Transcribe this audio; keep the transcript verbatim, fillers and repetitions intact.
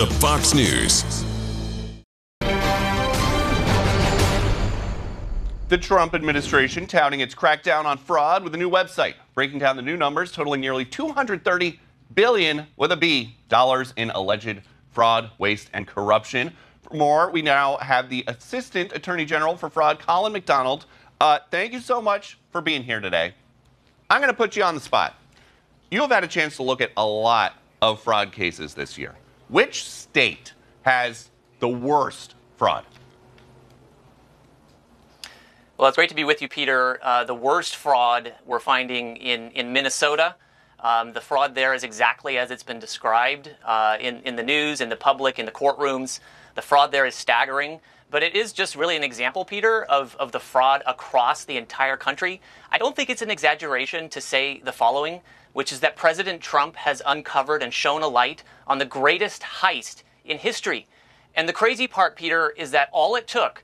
of Fox News. The Trump administration touting its crackdown on fraud with a new website, breaking down the new numbers totaling nearly two hundred thirty billion with a B dollars in alleged fraud, waste, and corruption. For more, we now have the Assistant Attorney General for Fraud, Colin McDonald. Uh, thank you so much for being here today. I'm going to put you on the spot. You have had a chance to look at a lot of fraud cases this year. Which state has the worst fraud? Well, it's great to be with you, Peter. Uh, the worst fraud we're finding in, in Minnesota. Um, the fraud there is exactly as it's been described uh, in, in the news, in the public, in the courtrooms. The fraud there is staggering. But it is just really an example, Peter, of, of the fraud across the entire country. I don't think it's an exaggeration to say the following, which is that President Trump has uncovered and shone a light on the greatest heist in history. And the crazy part, Peter, is that all it took